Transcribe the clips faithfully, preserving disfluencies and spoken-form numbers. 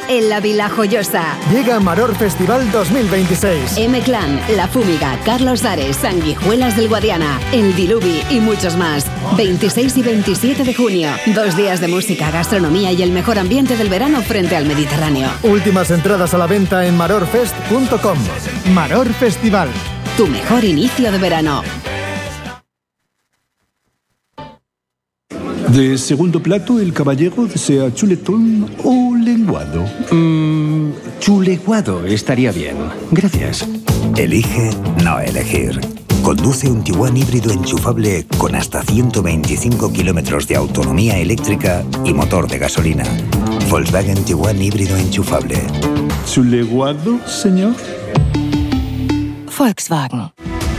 en la Vila Joyosa. Llega Maror Festival dos mil veintiséis. M-Clan, La Fúmiga, Carlos Ares, Sanguijuelas del Guadiana, El Diluvi y muchos más. veintiséis y veintisiete de junio. Dos días de música, gastronomía y el mejor ambiente del verano frente al Mediterráneo. Últimas entradas a la venta en marorfest punto com. Maror Festival. Tu mejor inicio de verano. De segundo plato, el caballero desea chuletón o lenguado. Mmm, chuleguado estaría bien. Gracias. Elige no elegir. Conduce un Tiguan híbrido enchufable con hasta ciento veinticinco kilómetros de autonomía eléctrica y motor de gasolina. Volkswagen Tiguan híbrido enchufable. ¿Chuleguado, señor? Volkswagen.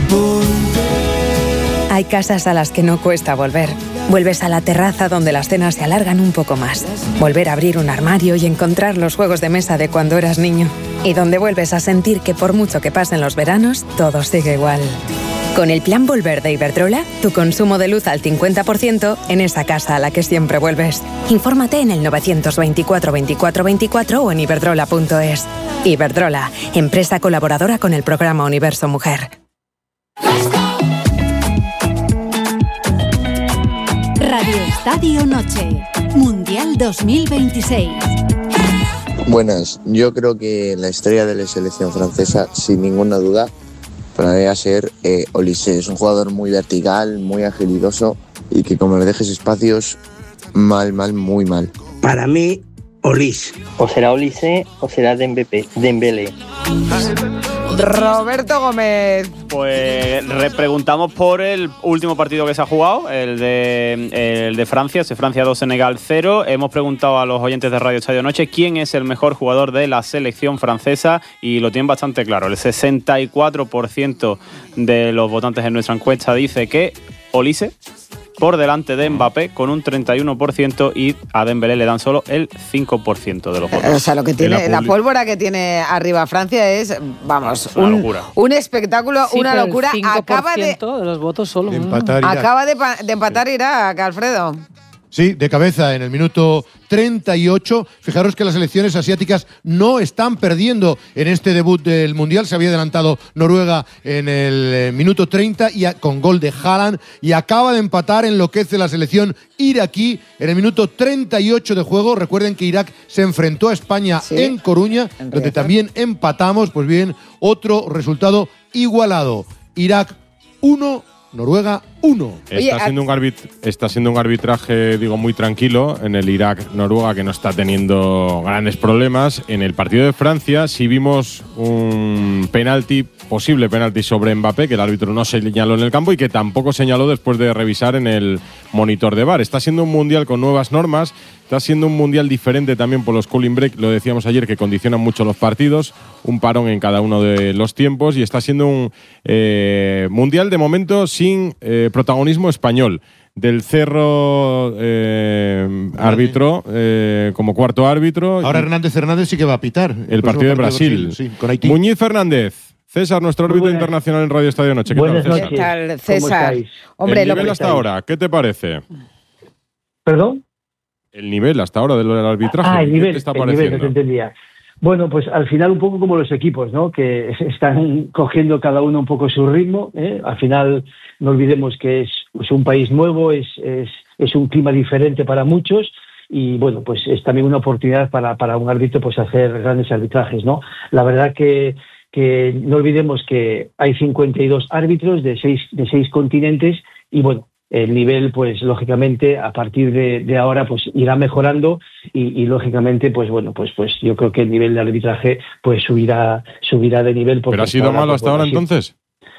Hay casas a las que no cuesta volver. Vuelves a la terraza donde las cenas se alargan un poco más. Volver a abrir un armario y encontrar los juegos de mesa de cuando eras niño. Y donde vuelves a sentir que por mucho que pasen los veranos, todo sigue igual. Con el plan Volver de Iberdrola, tu consumo de luz al cincuenta por ciento en esa casa a la que siempre vuelves. Infórmate en el novecientos veinticuatro veinticuatro veinticuatro o en iberdrola punto es. Iberdrola, empresa colaboradora con el programa Universo Mujer. Radio Estadio Noche, Mundial dos mil veintiséis. Buenas, yo creo que la estrella de la selección francesa, sin ninguna duda, podría ser eh, Olise. Es un jugador muy vertical, muy agilidoso y que como le dejes espacios, mal, mal, muy mal. Para mí, Olise. O será Olise o será Dembélé. Dembélé. Roberto Gómez. Pues repreguntamos por el último partido que se ha jugado, el de, el de Francia, ese Francia dos, Senegal cero. Hemos preguntado a los oyentes de Radio Estadio Noche quién es el mejor jugador de la selección francesa y lo tienen bastante claro. El sesenta y cuatro por ciento de los votantes en nuestra encuesta dice que Olise, por delante de Mbappé con un treinta y uno por ciento, y a Dembélé le dan solo el cinco por ciento de los votos. O sea, lo que tiene, la, la pólvora que tiene arriba Francia es, vamos, un, un espectáculo, sí, una locura. Acaba de, de los votos solo. De empatar acaba de, de empatar Irak, Alfredo. Sí, de cabeza en el minuto treinta y ocho. Fijaros que las selecciones asiáticas no están perdiendo en este debut del Mundial. Se había adelantado Noruega en el minuto treinta y a, con gol de Haaland, y acaba de empatar, enloquece la selección iraquí en el minuto treinta y ocho de juego. Recuerden que Irak se enfrentó a España sí, en Coruña, en donde también empatamos. Pues bien, otro resultado igualado. Irak uno, Noruega uno. Está siendo un arbit- está siendo un arbitraje, digo, muy tranquilo en el Irak-Noruega, que no está teniendo grandes problemas. En el partido de Francia sí vimos un penalti, posible penalti sobre Mbappé, que el árbitro no señaló en el campo y que tampoco señaló después de revisar en el monitor de V A R. Está siendo un mundial con nuevas normas, está siendo un mundial diferente también por los cooling break, lo decíamos ayer, que condicionan mucho los partidos, un parón en cada uno de los tiempos, y está siendo un eh, mundial de momento sin eh, protagonismo español. Del Cerro eh, árbitro eh, como cuarto árbitro. Ahora Hernández Hernández sí que va a pitar el, el partido de Brasil. Brasil sí, con Haití. Muñiz Fernández, César, nuestro árbitro internacional en Radio Estadio Noche. ¿Qué buenas tal, César? ¿Qué tal, César? Hombre, el nivel hasta ahora, ¿qué te parece? ¿Perdón? El nivel hasta ahora del arbitraje. Ah, el nivel, ¿qué te está el pareciendo? nivel, no te entendía. Bueno, pues al final un poco como los equipos, ¿no? Que están cogiendo cada uno un poco su ritmo, ¿eh? Al final no olvidemos que es, es un país nuevo, es, es, es un clima diferente para muchos, y bueno, pues es también una oportunidad para, para un árbitro pues hacer grandes arbitrajes, ¿no? La verdad que, que no olvidemos que hay cincuenta y dos árbitros de seis, de seis continentes, y bueno, el nivel, pues lógicamente, a partir de, de ahora, pues irá mejorando y, y lógicamente, pues bueno, pues pues yo creo que el nivel de arbitraje, pues subirá subirá de nivel. ¿Pero ha sido ahora, malo hasta pues, ahora bueno, entonces?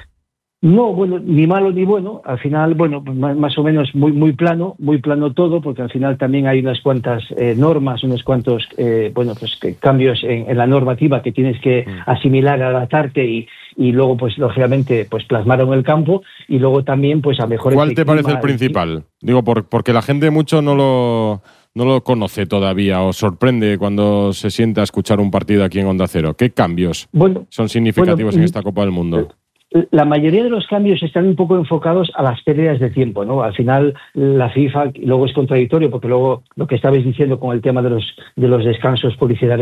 No, bueno, ni malo ni bueno. Al final, bueno, más, más o menos muy muy plano, muy plano todo, porque al final también hay unas cuantas eh, normas, unos cuantos, eh, bueno, pues que cambios en, en la normativa que tienes que mm. asimilar, adaptarte y y luego, pues lógicamente, pues plasmar en el campo, y luego también, pues a mejor. ¿Cuál te parece el principal? Digo, por, porque la gente mucho no lo no lo conoce todavía o sorprende cuando se sienta a escuchar un partido aquí en Onda Cero. ¿Qué cambios bueno, son significativos bueno, en esta Copa del Mundo? La mayoría de los cambios están un poco enfocados a las pérdidas de tiempo, ¿no? Al final la FIFA luego es contradictorio, porque luego lo que estabais diciendo con el tema de los de los descansos publicitarios